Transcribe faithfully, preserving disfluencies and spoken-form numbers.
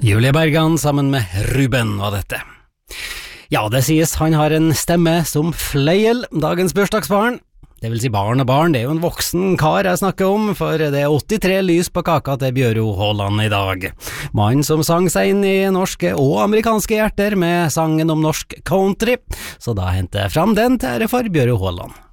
Julie Bergan sammen med Ruben var dette. Ja, det sies han har en stemme som fleil, dagens bursdagsbarn. Det vil si barn og barn, det er jo en voksen kar jeg snakker om, for det er åttitre lys på kaka til Bjøro Haaland i dag. Mannen som sang seg inn i norske og amerikanske hjerter med sangen om norsk country, så da henter jeg fram den til ære for Bjøro Haaland.